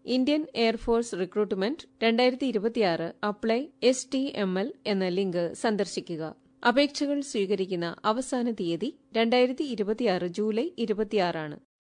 Indian air force recruitment 2026 apply STML എന്ന link സന്ദർശിക്കുക. അപേക്ഷകൾ സ്വീകരിക്കുന്ന അവസാന തീയതി 2026 ജൂലൈ 26 ആണ്.